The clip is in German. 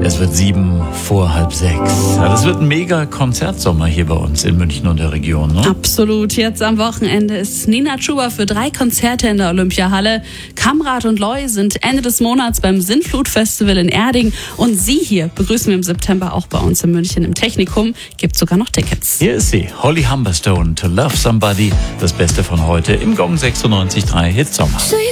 Es wird 6:07. Ja, das wird ein mega Konzertsommer hier bei uns in München und der Region, ne? Absolut. Jetzt am Wochenende ist Nina Chuba für 3 Konzerte in der Olympiahalle. Kamrat und Loy sind Ende des Monats beim Sintflut-Festival in Erding. Und sie hier begrüßen wir im September auch bei uns in München im Technikum. Gibt sogar noch Tickets. Hier ist sie, Holly Humberstone, To Love Somebody. Das Beste von heute im Gong 96.3 Hit Sommer.